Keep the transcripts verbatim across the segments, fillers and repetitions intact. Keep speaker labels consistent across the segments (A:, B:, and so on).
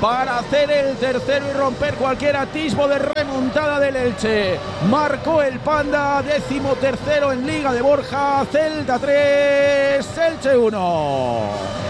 A: para hacer el tercero y romper cualquier atisbo de remontada del Elche. Marcó el Panda, décimo tercero en Liga de Borja. Celta tres, Elche uno.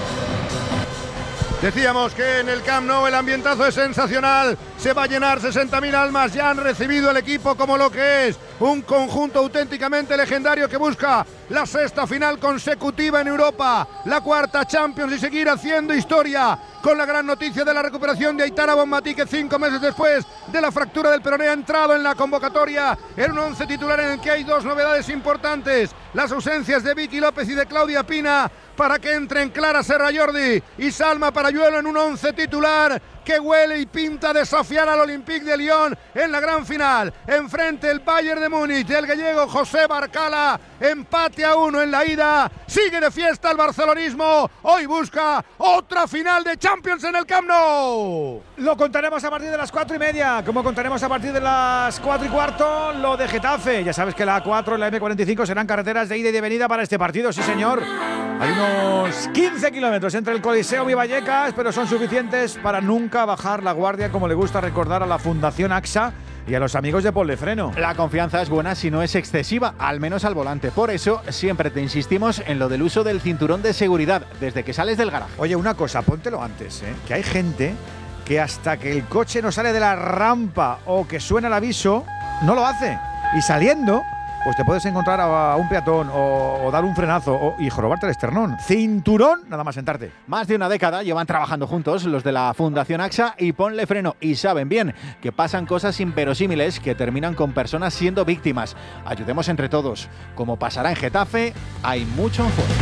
B: Decíamos que en el Camp Nou el ambientazo es sensacional, se va a llenar, sesenta mil almas ya han recibido el equipo como lo que es, un conjunto auténticamente legendario que busca la sexta final consecutiva en Europa, la cuarta Champions y seguir haciendo historia, con la gran noticia de la recuperación de Aitana Bonmatí, que cinco meses después de la fractura del peroné ha entrado en la convocatoria en un once titular en el que hay dos novedades importantes, las ausencias de Vicky López y de Claudia Pina, para que entren Clara Serra Jordi y Salma Parayuelo en un once titular que huele y pinta desafiar al Olympique de Lyon en la gran final. Enfrente el Bayern de Múnich del gallego José Barcala, empate a uno en la ida, sigue de fiesta el barcelonismo, hoy busca otra final de Champions en el Camp Nou.
C: Lo contaremos a partir de las cuatro y media, como contaremos a partir de las cuatro y cuarto lo de Getafe. Ya sabes que la A cuatro y la eme cuarenta y cinco serán carreteras de ida y de venida para este partido, sí señor. Hay unos quince kilómetros entre el Coliseo y Vallecas, pero son suficientes para nunca bajar la guardia, como le gusta recordar a la Fundación AXA y a los amigos de Ponle Freno.
D: La confianza es buena si no es excesiva, al menos al volante. Por eso siempre te insistimos en lo del uso del cinturón de seguridad desde que sales del garaje.
C: Oye, una cosa, póntelo antes, ¿eh? Que hay gente que hasta que el coche no sale de la rampa o que suena el aviso, no lo hace. Y saliendo, pues te puedes encontrar a un peatón o, o dar un frenazo o, y jorobarte el esternón. Cinturón, nada más sentarte.
D: Más de una década llevan trabajando juntos los de la Fundación AXA y Ponle Freno, y saben bien que pasan cosas inverosímiles que terminan con personas siendo víctimas. Ayudemos entre todos. Como pasará en Getafe, hay mucho en juego.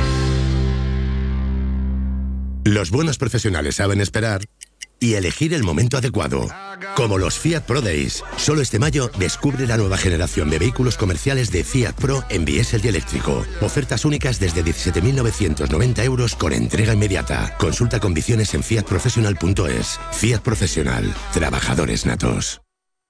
E: Los buenos profesionales saben esperar y elegir el momento adecuado. Como los Fiat Pro Days. Solo este mayo descubre la nueva generación de vehículos comerciales de Fiat Pro en diésel y eléctrico. Ofertas únicas desde diecisiete mil novecientos noventa euros con entrega inmediata. Consulta condiciones en fiat professional punto es. Fiat Profesional. Trabajadores natos.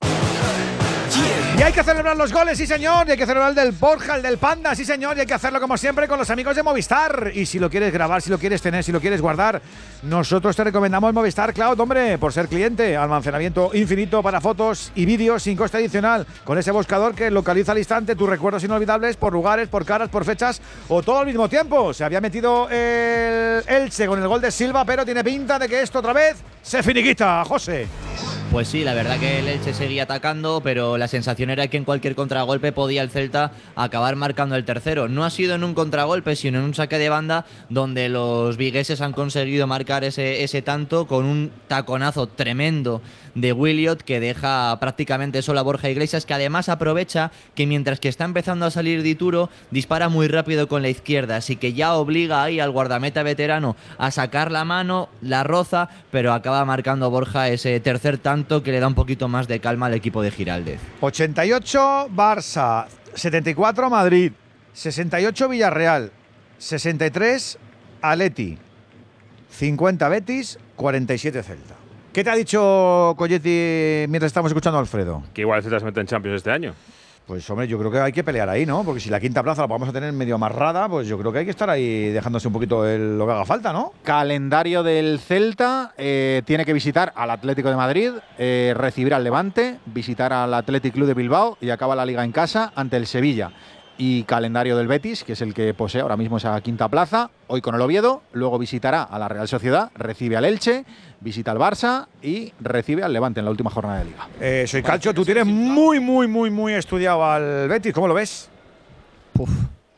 C: Y hay que celebrar los goles, sí señor, y hay que celebrar el del Borja, el del Panda, sí señor, y hay que hacerlo como siempre con los amigos de Movistar. Y si lo quieres grabar, si lo quieres tener, si lo quieres guardar, nosotros te recomendamos Movistar Cloud, hombre, por ser cliente. Almacenamiento infinito para fotos y vídeos sin coste adicional, con ese buscador que localiza al instante tus recuerdos inolvidables por lugares, por caras, por fechas o todo al mismo tiempo. Se había metido el Elche con el gol de Silva, pero tiene pinta de que esto otra vez se finiquita, José.
F: Pues sí, la verdad que el Elche seguía atacando, pero la sensación era que en cualquier contragolpe podía el Celta acabar marcando el tercero. No ha sido en un contragolpe, sino en un saque de banda donde los vigueses han conseguido marcar ese, ese tanto con un taconazo tremendo de Williot que deja prácticamente solo a Borja Iglesias, que además aprovecha que mientras que está empezando a salir Dituro, dispara muy rápido con la izquierda, así que ya obliga ahí al guardameta veterano a sacar la mano, la roza, pero acaba marcando Borja ese tercer tanto que le da un poquito más de calma al equipo de Giraldez.
C: ochenta y ocho Barça, setenta y cuatro Madrid, sesenta y ocho Villarreal, sesenta y tres Atleti, cincuenta Betis, cuarenta y siete Celta. ¿Qué te ha dicho Colletti mientras estamos escuchando a Alfredo?
G: Que igual el Celta se mete en Champions este año.
C: Pues hombre, yo creo que hay que pelear ahí, ¿no? Porque si la quinta plaza la vamos a tener medio amarrada, pues yo creo que hay que estar ahí dejándose un poquito el, lo que haga falta, ¿no?
D: Calendario del Celta, eh, tiene que visitar al Atlético de Madrid, eh, recibir al Levante, visitar al Athletic Club de Bilbao y acaba la Liga en casa ante el Sevilla. Y calendario del Betis, que es el que posee ahora mismo esa quinta plaza, hoy con el Oviedo, luego visitará a la Real Sociedad, recibe al Elche, visita al Barça y recibe al Levante en la última jornada de Liga.
C: Eh, soy Calcho, tú tienes muy, muy, muy, muy estudiado al Betis, ¿cómo lo ves?
F: Uf.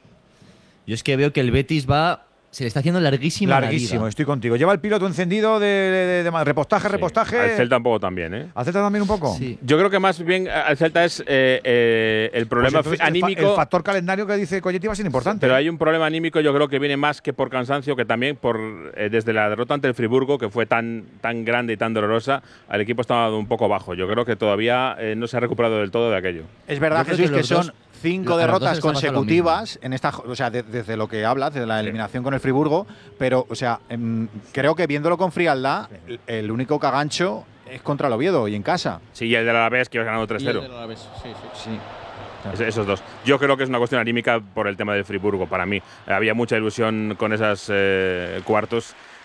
F: Yo es que veo que el Betis va… Se le está haciendo larguísima
C: Larguísimo,
F: la vida.
C: estoy contigo. Lleva el piloto encendido de, de, de, de repostaje,
G: Sí,
C: repostaje.
G: Al Celta un poco también, ¿eh?
C: ¿Al Celta también un poco?
F: Sí.
G: Yo creo que más bien al Celta es eh, eh, el problema
C: Pues entonces
G: anímico.
C: El, fa el factor calendario que dice Colletti va a ser importante.
G: Pero hay un problema anímico, yo creo que viene más que por cansancio, que también por eh, desde la derrota ante el Friburgo, que fue tan, tan grande y tan dolorosa, el equipo estaba un poco bajo. Yo creo que todavía eh, no se ha recuperado del todo de aquello.
D: Es verdad,
F: Yo creo
D: Jesús,
F: que
D: que,
F: los
D: son
F: dos-
D: cinco
F: a los dos
D: derrotas
F: les está pasando lo
D: consecutivas en esta, o sea, de- desde lo que hablas, desde la eliminación con el Friburgo, pero, o sea, em, creo que viéndolo con frialdad, el, el único cagancho es contra el Oviedo y en casa.
G: Sí, y el del Alavés, que iba ganando tres cero.
D: Sí.
G: Es- Esos dos. Yo creo que es una cuestión anímica por el tema del Friburgo, para mí. Eh, había mucha ilusión con esas eh, cuartos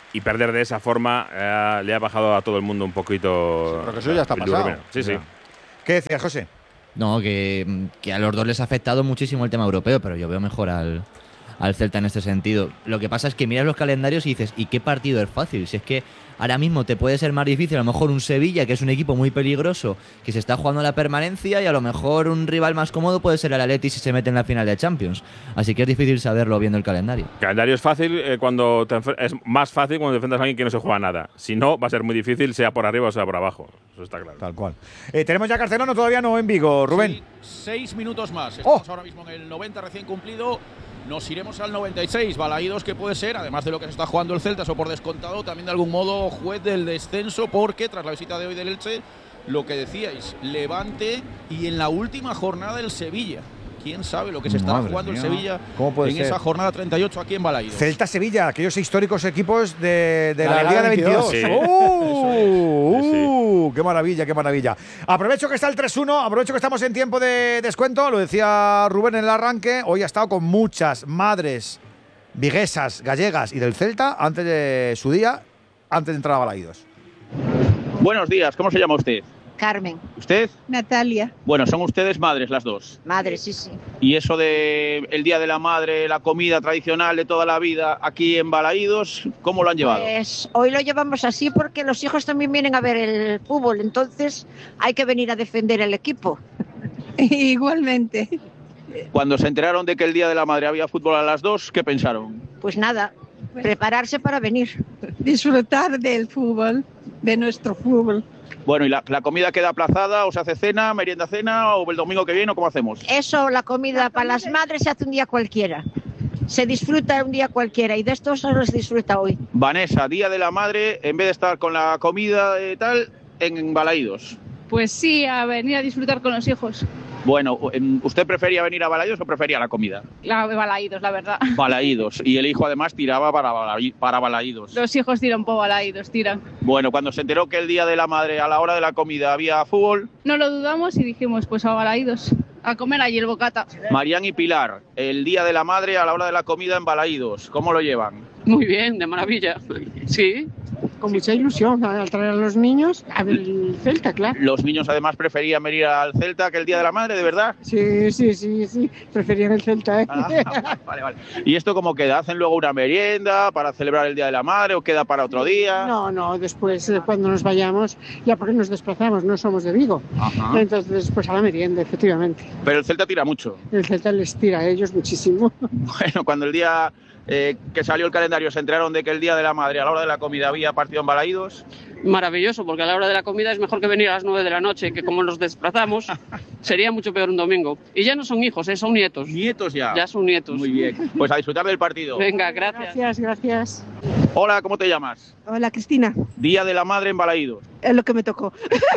G: y perder de esa forma eh, le ha bajado a todo el mundo un poquito.
D: Sí, pero que eso ya está
G: el
D: pasado.
G: Durumeno. Sí, sí.
C: ¿Qué decías, José?
F: No, que, que a los dos les ha afectado muchísimo el tema europeo, pero yo veo mejor al, al Celta en este sentido. Lo que pasa es que miras los calendarios y dices, ¿y qué partido es fácil? Si es que ahora mismo te puede ser más difícil a lo mejor un Sevilla, que es un equipo muy peligroso, que se está jugando la permanencia, y a lo mejor un rival más cómodo puede ser el Atleti si se mete en la final de Champions. Así que es difícil saberlo viendo el calendario.
G: El calendario es fácil eh, cuando te es más fácil cuando defendas a alguien que no se juega nada. Si no, va a ser muy difícil, sea por arriba o sea por abajo. Eso está claro.
C: Tal cual. Eh, ¿Tenemos ya Carcelano? Todavía no en Vigo, Rubén.
A: Sí, seis minutos más. Estamos
C: oh.
A: ahora mismo en el noventa recién cumplido. Nos iremos al noventa y seis. Balaídos, que puede ser, además de lo que se está jugando el Celta, eso por descontado, también de algún modo juez del descenso, porque tras la visita de hoy del Elche, lo que decíais, Levante y en la última jornada el Sevilla. ¿Quién sabe lo que se está jugando
C: mía.
A: el Sevilla
C: ¿Cómo puede
A: en
C: ser?
A: esa jornada treinta y ocho aquí en Balaídos?
C: Celta-Sevilla, aquellos históricos equipos de, de la,
D: La
C: Liga de
D: veintidós.
C: veintidós.
G: Sí.
C: ¡Uh!
G: Sí, sí.
C: ¡Uh! ¡Qué maravilla, qué maravilla! Aprovecho que está el tres uno, aprovecho que estamos en tiempo de descuento. Lo decía Rubén en el arranque. Hoy ha estado con muchas madres viguesas, gallegas y del Celta antes de su día, antes de entrar a Balaídos.
A: Buenos días, ¿cómo se llama usted?
H: Carmen.
A: ¿Usted?
H: Natalia.
A: Bueno, son ustedes madres las dos.
H: Madre, sí, sí.
A: Y eso de el Día de la Madre, la comida tradicional de toda la vida aquí en Balaídos, ¿cómo lo han llevado?
H: Pues hoy lo llevamos así porque los hijos también vienen a ver el fútbol, entonces hay que venir a defender el equipo. Igualmente.
A: Cuando se enteraron de que el Día de la Madre había fútbol a las dos, ¿qué pensaron?
H: Pues nada, prepararse para venir.
I: Disfrutar del fútbol, de nuestro fútbol.
A: Bueno, ¿y la, la comida queda aplazada o se hace cena, merienda cena o el domingo que viene o cómo hacemos?
H: Eso, la comida para las madres se hace un día cualquiera. Se disfruta un día cualquiera y de esto solo se disfruta hoy.
A: Vanessa, Día de la Madre, en vez de estar con la comida y tal, en Balaídos.
I: Pues sí, a venir a disfrutar con los hijos.
A: Bueno, ¿usted prefería venir a Balaídos o prefería la comida?
I: La Balaídos, la verdad.
A: Balaídos. Y el hijo además tiraba para, Balaí- para Balaídos.
I: Los hijos tiran por Balaídos, tiran.
A: Bueno, cuando se enteró que el Día de la Madre a la hora de la comida había fútbol,
I: No lo dudamos y dijimos, pues a Balaídos, a comer allí el bocata.
A: Marían y Pilar, el Día de la Madre a la hora de la comida en Balaídos, ¿cómo lo llevan?
I: Muy bien, de maravilla. Sí. Con mucha ilusión, al traer a los niños a ver el Celta, claro.
A: Los niños además preferían venir al Celta que el Día de la Madre, ¿de verdad?
I: Sí, sí, sí, sí, preferían el Celta, ¿eh?
A: Ah, vale, vale. ¿Y esto cómo queda? ¿Hacen luego una merienda para celebrar el Día de la Madre o queda para otro día?
I: No, no, después eh, cuando nos vayamos, ya porque nos desplazamos, no somos de Vigo.
A: Ajá.
I: Entonces, pues a la merienda, efectivamente.
A: Pero el Celta tira mucho.
I: El Celta les tira a ellos muchísimo.
A: Bueno, cuando el día eh, que salió el calendario se enteraron de que el Día de la Madre a la hora de la comida había partido en Balaídos.
I: Maravilloso, porque a la hora de la comida es mejor que venir a las nueve de la noche, que como nos desplazamos, sería mucho peor un domingo. Y ya no son hijos, ¿eh? Son nietos.
A: Nietos ya.
I: Ya son nietos.
A: Muy bien. Pues a disfrutar del partido.
I: Venga, gracias. Gracias, gracias.
A: Hola, ¿cómo te llamas?
J: Hola, Cristina.
A: Día de la Madre en Balaídos.
J: Es lo que me tocó.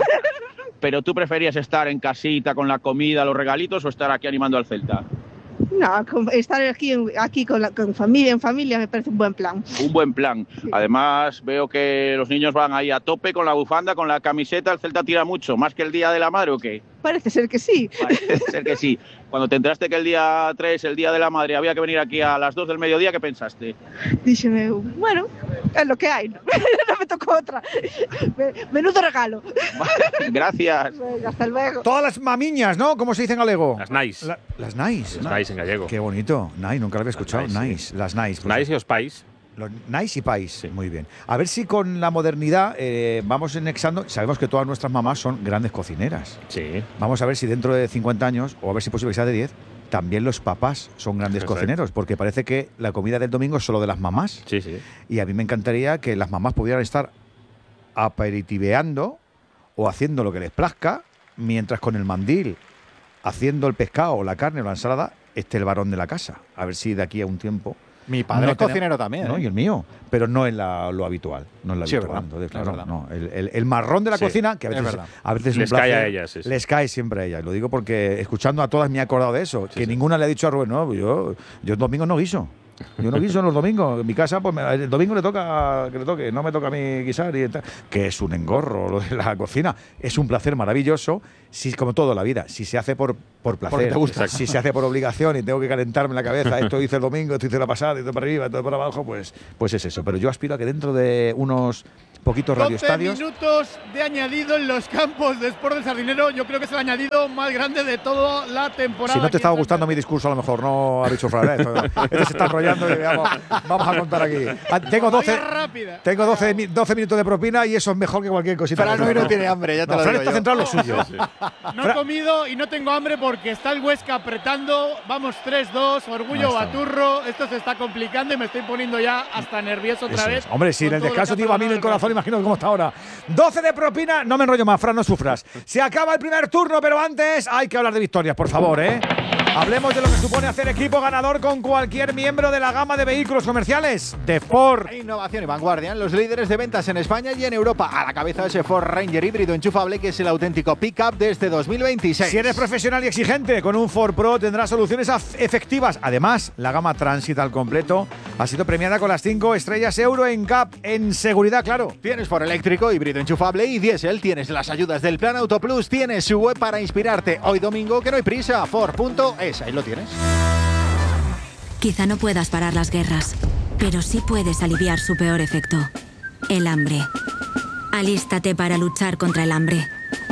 A: ¿Pero tú preferías estar en casita con la comida, los regalitos o estar aquí animando al Celta?
J: No, con- estar aquí, en- aquí con, la, con familia, en familia me parece un buen plan.
A: Un buen plan. Además, veo que los niños van ahí a tope con la bufanda, con la camiseta. ¿El Celta tira mucho? ¿Más que el Día de la Madre o qué?
J: Parece ser que sí.
A: Parece ser que sí. Cuando te enteraste que el día tres, el Día de la Madre, había que venir aquí a las dos del mediodía, ¿qué pensaste?
J: Díxeme, bueno, es lo que hay. No, no me tocó otra. Me- Menudo regalo.
A: Gracias.
J: Venga, hasta luego.
C: Todas las mamiñas, ¿no? ¿Cómo se dice en galego?
G: Las nice.
C: La- las nice.
G: Las nice en gallego.
C: Qué bonito. Nice, nunca lo había escuchado.
G: nice, sí.
C: Nice, las nice. Pues,
G: Nice y os pais.
C: los nice y pais. Muy bien. A ver si con la modernidad eh, vamos anexando. Sabemos que todas nuestras mamás son grandes cocineras.
G: Sí.
C: Vamos a ver si dentro de cincuenta años, o a ver si posible que sea de diez, también los papás son grandes
G: Perfecto.
C: cocineros, porque parece que la comida del domingo es solo de las mamás.
G: Sí, sí.
C: Y a mí me encantaría que las mamás pudieran estar aperitiveando o haciendo lo que les plazca, mientras con el mandil, haciendo el pescado o la carne o la ensalada, esté el varón de la casa. A ver si de aquí a un tiempo...
D: Mi padre
C: no
D: es
C: tenemos-
D: cocinero también.
C: No,
D: ¿eh?
C: y el mío, pero no es la- lo habitual. No es lo
D: Sí, es
C: habitual.
D: verdad,
C: Entonces,
D: es
C: claro,
D: verdad.
C: no, el, el- el marrón de la
G: Sí,
C: cocina, que a
D: es
C: veces,
D: verdad.
C: a veces es un
G: Les cae
C: placer,
G: a ellas, sí, sí.
C: les cae siempre a ellas. Lo digo porque escuchando a todas me he acordado de eso, que
G: sí.
C: ninguna le ha dicho a Rubén, no, yo, yo el domingo no guiso. Yo no guiso los domingos. En mi casa, pues me, el domingo le toca que le toque, no me toca a mí guisar. Y tal, que es un engorro lo de la cocina. Es un placer maravilloso, si, como todo en la vida. Si se hace por, por placer,
D: te gusta.
C: si se hace por obligación y tengo que calentarme la cabeza, esto hice el domingo, esto hice la pasada, esto para arriba, esto para abajo, pues, pues es eso. Pero yo aspiro a que dentro de unos poquitos radioestadios.
K: doce minutos de añadido en los campos de Sport del Sardinero. Yo creo que es el añadido más grande de toda la temporada.
C: Si no te estaba gustando mi discurso, a lo mejor no ha dicho Fran. Esto, esto se está enrollando y vamos, vamos a contar aquí. Tengo doce, tengo doce, doce minutos de propina y eso es mejor que cualquier cosita.
D: Fran hoy no tiene hambre, ya te
C: no,
D: lo
C: Fran
D: digo
C: está
D: yo.
C: centrado en lo suyo.
G: Sí.
K: No he comido y no tengo hambre porque está el Huesca apretando. Vamos tres dos, orgullo Baturro. Esto se está complicando y me estoy poniendo ya hasta nervioso otra
C: Eso
K: vez.
C: es. Hombre, si en el
K: con todo
C: descanso
K: lo
C: te
K: que ha
C: iba a mí en el
K: pasado
C: corazón, imagino cómo está ahora. doce de propina, no me enrollo más, Fran, no sufras. Se acaba el primer turno, pero antes hay que hablar de victorias, por favor, ¿eh? Hablemos de lo que supone hacer equipo ganador con cualquier miembro de la gama de vehículos comerciales de Ford.
D: Innovación y vanguardia en los líderes de ventas en España y en Europa. A la cabeza de ese Ford Ranger híbrido enchufable que es el auténtico pick-up desde dos mil veintiséis.
C: Si eres profesional y exigente, con un Ford Pro tendrás soluciones efectivas. Además, la gama Transit al completo ha sido premiada con las cinco estrellas Euro en C A P en seguridad, claro.
D: Tienes Ford eléctrico, híbrido enchufable y diésel. Tienes las ayudas del Plan Auto Plus. Tienes su web para inspirarte. Hoy domingo, que no hay prisa. Ford punto es. Ahí lo tienes.
L: Quizá no puedas parar las guerras, pero sí puedes aliviar su peor efecto, el hambre. Alístate para luchar contra el hambre.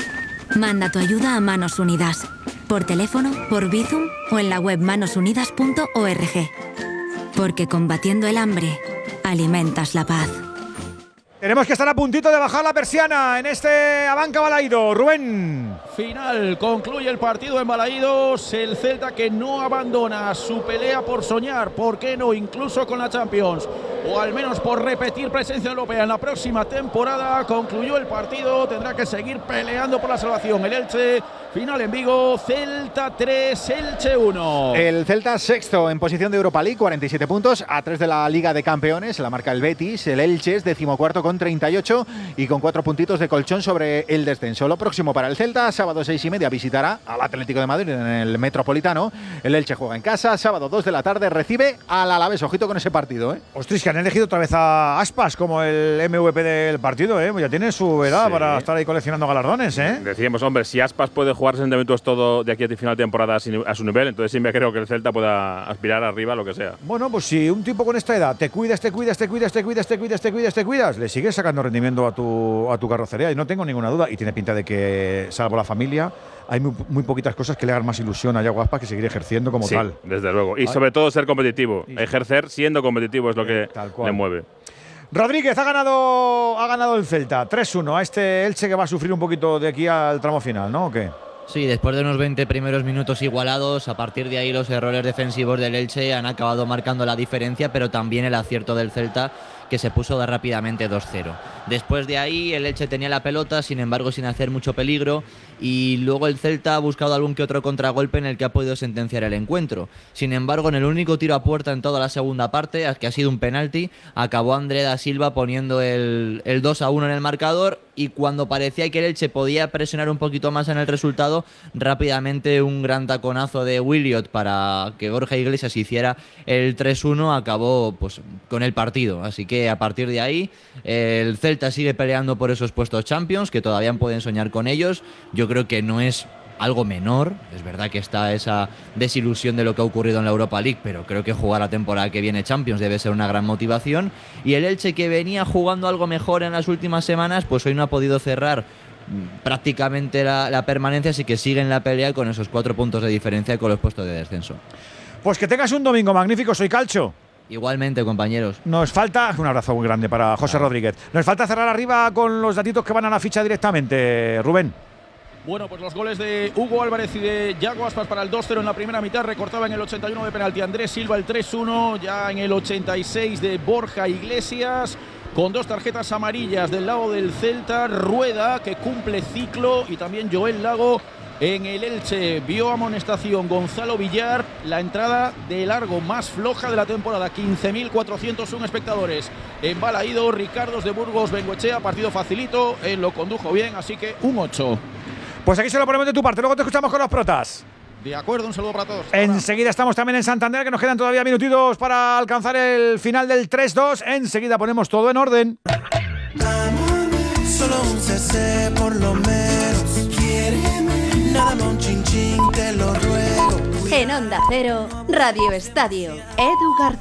L: Manda tu ayuda a Manos Unidas, por teléfono, por Bizum o en la web manos unidas punto org. Porque combatiendo el hambre, alimentas la paz.
C: Tenemos que estar a puntito de bajar la persiana en este Abanca Balaído. Rubén.
A: Final, concluye el partido en Balaídos. El Celta que no abandona su pelea por soñar, ¿por qué no? Incluso con la Champions, o al menos por repetir presencia europea en la próxima temporada. Concluyó el partido, tendrá que seguir peleando por la salvación. El Elche, final en Vigo, Celta tres, Elche uno.
D: El Celta sexto en posición de Europa League, cuarenta y siete puntos, a tres de la Liga de Campeones, la marca el Betis. El Elche es decimocuarto con treinta y ocho y con cuatro puntitos de colchón sobre el descenso. Lo próximo para el Celta, sábado seis y media visitará al Atlético de Madrid en el Metropolitano. El Elche juega en casa, sábado dos de la tarde recibe al Alavés. Ojito con ese partido, ¿eh?
C: Ostras, que han elegido otra vez a Aspas como el M V P del partido, ¿eh? Pues ya tiene su edad sí. para estar ahí coleccionando galardones, ¿eh?
G: Decíamos, hombre, si Aspas puede jugar sesenta minutos todo de aquí a final de temporada a su nivel, entonces sí me creo que el Celta pueda aspirar arriba a lo que sea.
C: Bueno, pues si un tipo con esta edad te cuidas, te cuidas, te cuidas, te cuidas, te cuidas, te cuidas, te cuidas, le sigues sacando rendimiento a tu, a tu carrocería y no tengo ninguna duda. Y tiene pinta de que, salvo la familia, hay muy, muy poquitas cosas que le hagan más ilusión a Yago Aspas que seguir ejerciendo como
G: sí,
C: tal.
G: Desde luego. Y Ay. sobre todo ser competitivo. Y ejercer siendo competitivo es lo que le mueve.
C: Rodríguez ha ganado, ha ganado el Celta tres uno a este Elche que va a sufrir un poquito de aquí al tramo final, ¿no? ¿O qué?
F: Sí, después de unos veinte primeros minutos igualados, a partir de ahí los errores defensivos del Elche han acabado marcando la diferencia, pero también el acierto del Celta, que se puso rápidamente dos cero. Después de ahí el Elche tenía la pelota, sin embargo sin hacer mucho peligro, y luego el Celta ha buscado algún que otro contragolpe en el que ha podido sentenciar el encuentro. Sin embargo, en el único tiro a puerta en toda la segunda parte, que ha sido un penalti, acabó André da Silva poniendo el, el dos a uno en el marcador, y cuando parecía que el Elche podía presionar un poquito más en el resultado, rápidamente un gran taconazo de Williot para que Borja Iglesias hiciera el tres uno acabó pues con el partido. Así que a partir de ahí el Celta sigue peleando por esos puestos Champions, que todavía pueden soñar con ellos. Yo creo que no es algo menor, es verdad que está esa desilusión de lo que ha ocurrido en la Europa League, pero creo que jugar la temporada que viene Champions debe ser una gran motivación. Y el Elche, que venía jugando algo mejor en las últimas semanas, pues hoy no ha podido cerrar prácticamente la, la permanencia, así que sigue en la pelea con esos cuatro puntos de diferencia con los puestos de descenso.
C: Pues que tengas un domingo magnífico, soy Calcho.
F: Igualmente, compañeros.
C: Nos falta, un abrazo muy grande para José Rodríguez. Nos falta cerrar arriba con los datitos que van a la ficha directamente, Rubén.
A: Bueno, pues los goles de Hugo Álvarez y de Yago Aspas para el dos cero en la primera mitad. Recortaba en el ochenta y uno de penalti Andrés Silva el tres uno. Ya en el ochenta y seis de Borja Iglesias. Con dos tarjetas amarillas del lado del Celta. Rueda, que cumple ciclo. Y también Joel Lago en el Elche. Vio amonestación Gonzalo Villar. La entrada de largo más floja de la temporada. quince mil cuatrocientos uno espectadores. En Balaído, Ricardos de Burgos, Bengoechea. Partido facilito. Él lo condujo bien, así que un ocho.
C: Pues aquí se lo ponemos de tu parte, luego te escuchamos con los protas.
A: De acuerdo, un saludo para todos.
C: Enseguida estamos también en Santander, que nos quedan todavía minutitos para alcanzar el final del tres dos. Enseguida ponemos todo en orden.
M: Solo un C C por lo menos. Quiéreme, nada más un chin chin, te lo ruego.
N: En Onda Cero, Radio Estadio, Edu García.